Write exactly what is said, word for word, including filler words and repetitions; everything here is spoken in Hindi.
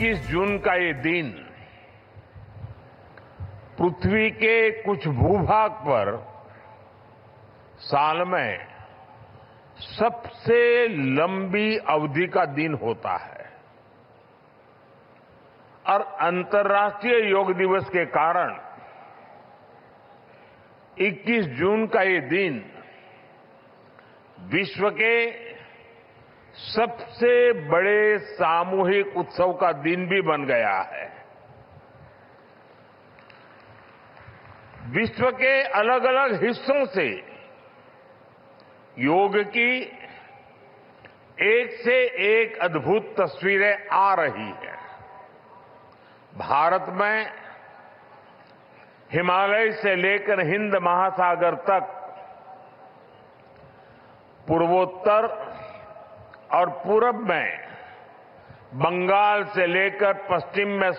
इक्कीस जून का ये दिन पृथ्वी के कुछ भूभाग पर साल में सबसे लंबी अवधि का दिन होता है और अंतर्राष्ट्रीय योग दिवस के कारण इक्कीस जून का ये दिन विश्व के सबसे बड़े सामूहिक उत्सव का दिन भी बन गया है। विश्व के अलग अलग हिस्सों से योग की एक से एक अद्भुत तस्वीरें आ रही हैं। भारत में हिमालय से लेकर हिंद महासागर तक, पूर्वोत्तर और पूरब में बंगाल से लेकर पश्चिम में